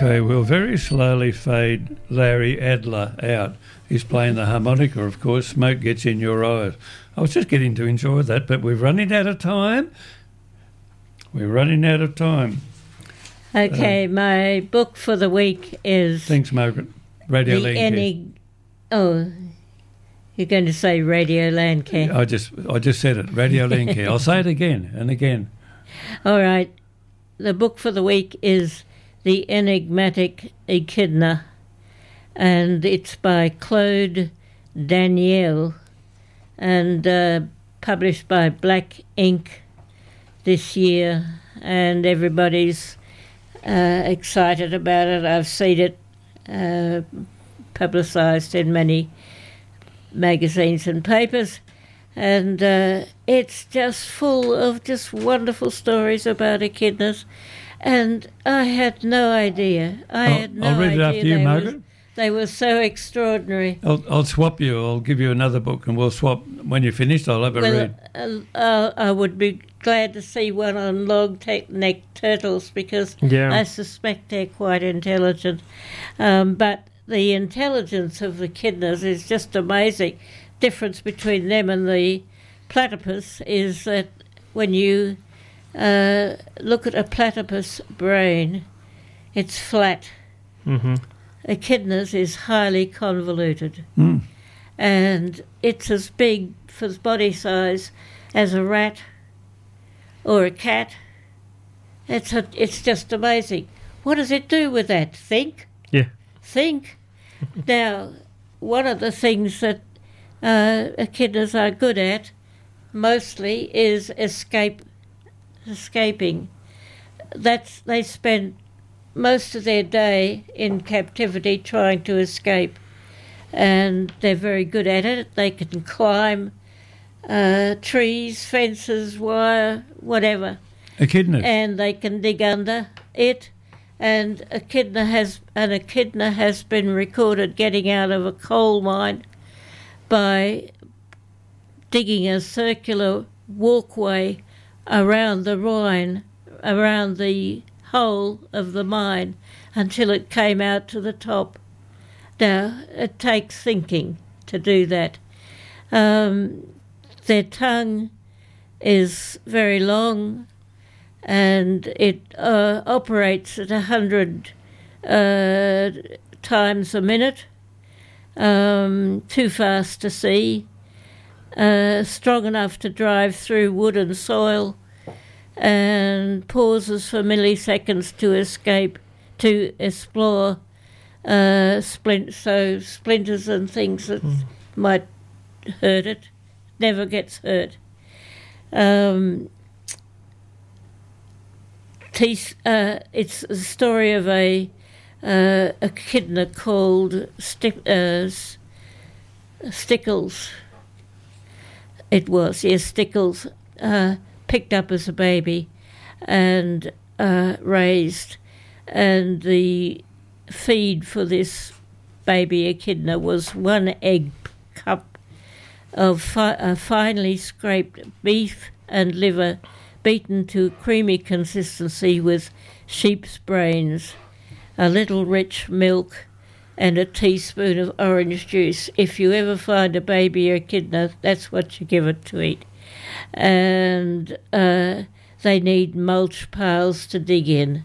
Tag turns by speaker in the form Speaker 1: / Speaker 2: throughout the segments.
Speaker 1: Okay, we'll very slowly fade Larry Adler out. He's playing the harmonica, of course. Smoke gets in your eyes. I was just getting to enjoy that, but we're running out of time.
Speaker 2: Okay, my book for the week is...
Speaker 1: Thanks, Margaret. Radio Landcare.
Speaker 2: You're going to say Radio Landcare.
Speaker 1: I just said it, Radio Landcare. I'll say it again and again.
Speaker 2: All right. The book for the week is The Enigmatic Echidna, and it's by Claude Daniel and published by Black Ink this year, and everybody's excited about it. I've seen it publicised in many magazines and papers, and it's just full of just wonderful stories about echidnas, and I had no idea.
Speaker 1: I'll read it after you, Margaret.
Speaker 2: They were so extraordinary.
Speaker 1: I'll swap you. I'll give you another book and we'll swap. When you're finished, I'll have a read.
Speaker 2: I would be glad to see one on long-necked turtles because I suspect they're quite intelligent. But the intelligence of the echidnas is just amazing. Difference between them and the platypus is that when you look at a platypus brain, it's flat.
Speaker 3: Mm-hmm.
Speaker 2: Echidna's is highly convoluted, and it's as big for its body size as a rat or a cat. It's just amazing. What does it do with that? Think?
Speaker 3: Yeah.
Speaker 2: Think. Now, one of the things that echidnas are good at mostly is escaping. They spend most of their day in captivity trying to escape, and they're very good at it. They can climb trees, fences, wire, whatever.
Speaker 1: Echidna.
Speaker 2: And they can dig under it, and echidna has been recorded getting out of a coal mine by digging a circular walkway around the Rhine, around the hole of the mine until it came out to the top. Now, it takes thinking to do that. Their tongue is very long and it operates at 100 times a minute, too fast to see, strong enough to drive through wood and soil, and pauses for milliseconds to explore splinters and things that might hurt it. Never gets hurt. It's the story of a echidna called Stickles. It was, yes, Stickles. Picked up as a baby and raised, and the feed for this baby echidna was 1 egg cup of finely scraped beef and liver beaten to creamy consistency with sheep's brains, a little rich milk and a teaspoon of orange juice. If you ever find a baby echidna, that's what you give it to eat. And they need mulch piles to dig in.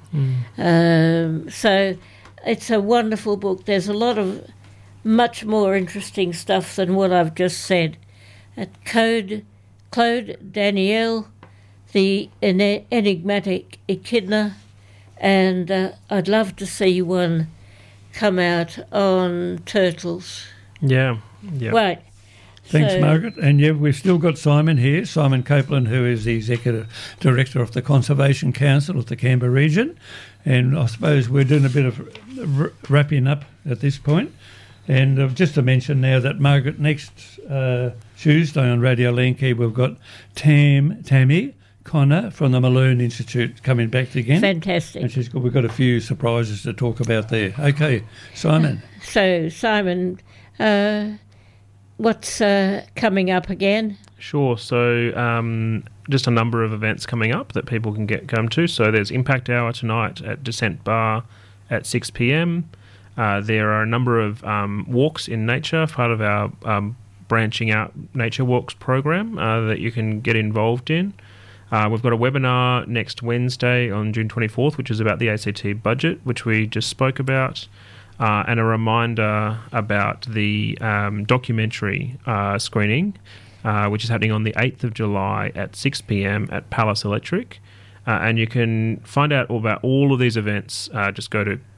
Speaker 2: So it's a wonderful book. There's a lot of much more interesting stuff than what I've just said. At Claude Daniel, The Enigmatic Echidna, and I'd love to see one come out on turtles.
Speaker 3: Yeah.
Speaker 2: Right.
Speaker 1: Thanks, Margaret. And we've still got Simon here, Simon Copeland, who is the Executive Director of the Conservation Council of the Canberra region. And I suppose we're doing a bit of wrapping up at this point. And just to mention now that, Margaret, next Tuesday on Radio Landcare, we've got Tammy Connor from the Malone Institute coming back again.
Speaker 2: Fantastic.
Speaker 1: And we've got a few surprises to talk about there. Okay, Simon.
Speaker 2: So, Simon, what's coming up again?
Speaker 3: Sure. So just a number of events coming up that people can come to. So there's Impact Hour tonight at Descent Bar at 6 p.m. There are a number of walks in nature, part of our Branching Out Nature Walks program that you can get involved in. We've got a webinar next Wednesday on June 24th, which is about the ACT budget, which we just spoke about, and a reminder about the documentary screening, which is happening on the 8th of July at 6 p.m. at Palace Electric. And you can find out all about all of these events. Just go to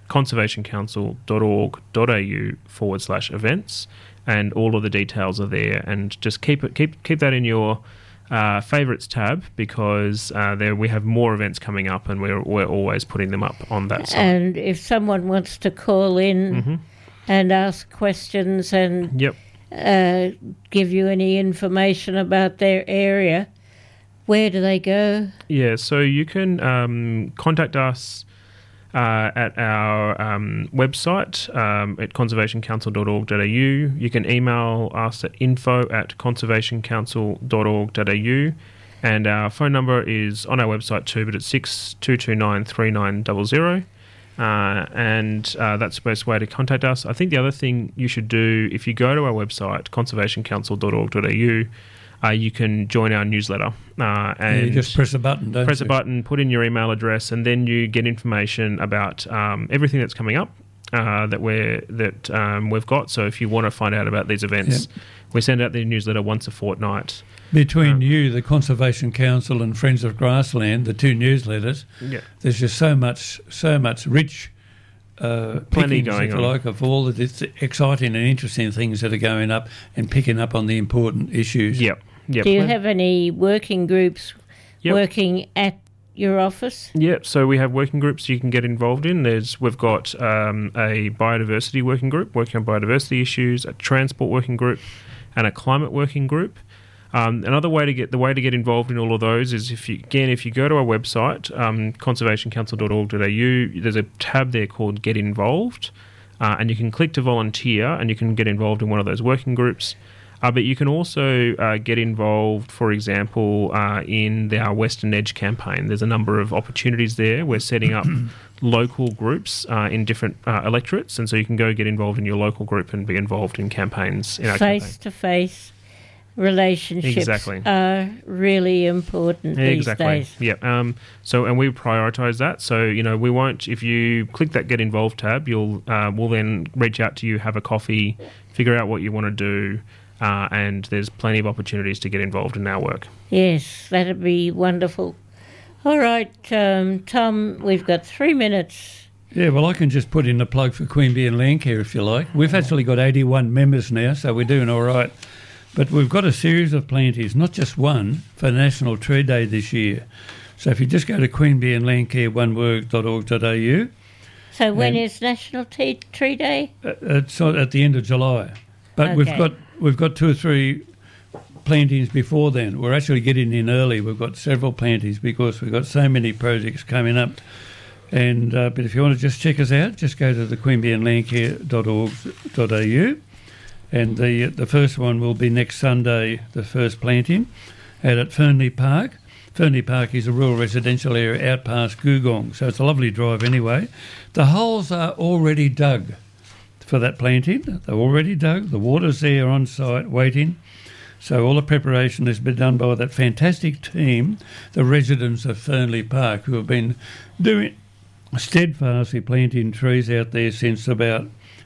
Speaker 3: conservationcouncil.org.au/events, and all of the details are there. And just keep that in your favourites tab, because there we have more events coming up, and we're always putting them up on that site.
Speaker 2: And if someone wants to call in and ask questions and give you any information about their area, where do they go?
Speaker 3: Yeah, so you can contact us at our website at conservationcouncil.org.au. You can email us at info@conservationcouncil.org.au, and our phone number is on our website too, but it's 6229 3900. And that's the best way to contact us. I think the other thing you should do, if you go to our website, conservationcouncil.org.au, you can join our newsletter. And
Speaker 1: you just press a button, don't you?
Speaker 3: Press a button, put in your email address, and then you get information about everything that's coming up that we've got. So if you want to find out about these events, we send out the newsletter once a fortnight.
Speaker 1: Between you, the Conservation Council, and Friends of Grassland, the two newsletters, there's just so much rich
Speaker 3: plenty going on,
Speaker 1: of all the exciting and interesting things that are going up and picking up on the important issues.
Speaker 3: Yep.
Speaker 2: Do you have any working groups working at your office?
Speaker 3: Yep. So we have working groups you can get involved in. We've got a biodiversity working group working on biodiversity issues, a transport working group, and a climate working group. Another way to get involved in all of those is if you go to our website, conservationcouncil.org.au, there's a tab there called Get Involved, and you can click to volunteer, and you can get involved in one of those working groups. But you can also get involved, for example, in our Western Edge campaign. There's a number of opportunities there. We're setting up local groups in different electorates, and so you can go get involved in your local group and be involved in campaigns in our campaign.
Speaker 2: Face-to-face relationships are really important these days.
Speaker 3: Yeah. And we prioritise that. So we won't. If you click that Get Involved tab, we'll then reach out to you, have a coffee, figure out what you want to do, and there's plenty of opportunities to get involved in our work.
Speaker 2: Yes, that'd be wonderful. All right, Tom, we've got 3 minutes.
Speaker 1: Yeah, well, I can just put in a plug for Queanbeyan and Landcare if you like. We've actually got 81 members now, so we're doing all right. But we've got a series of planties, not just one, for National Tree Day this year. So if you just go to queanbeyanlandcare.org.au.
Speaker 2: So when is National Tree Day?
Speaker 1: It's at the end of July. But
Speaker 2: Okay.
Speaker 1: we've got 2 or 3 plantings before then. We're actually getting in early. We've got several plantings because we've got so many projects coming up. And but if you want to just check us out, just go to the queanbeyanlandcare.org.au. And the first one will be next Sunday, the first planting, out at Fernley Park. Fernley Park is a rural residential area out past Googong, so it's a lovely drive anyway. The holes are already dug for that planting. They're already dug. The water's there on site waiting. So all the preparation has been done by that fantastic team, the residents of Fernley Park, who have been doing steadfastly planting trees out there since about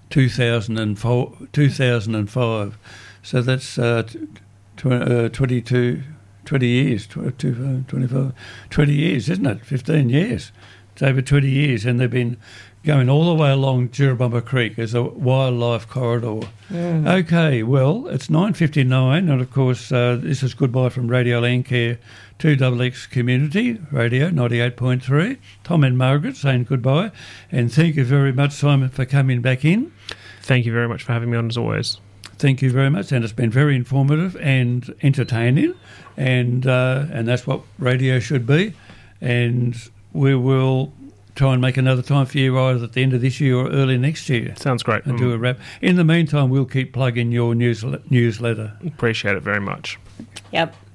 Speaker 1: 2005. So that's 20 years, 25, 20 years, isn't it? 15 years. It's over 20 years, and they've been going all the way along Jirrabomba Creek as a wildlife corridor. Okay, well, it's 9:59, and of course this is goodbye from Radio Landcare to XX Community Radio 98.3. Tom and Margaret saying goodbye, and thank you very much, Simon, for coming back in.
Speaker 3: Thank you very much for having me on, as always.
Speaker 1: Thank you very much, and it's been very informative and entertaining, and that's what radio should be. And we will try and make another time for you either at the end of this year or early next year.
Speaker 3: Sounds great.
Speaker 1: And do a wrap. In the meantime, we'll keep plugging your newsletter.
Speaker 3: Appreciate it very much.
Speaker 2: Yep.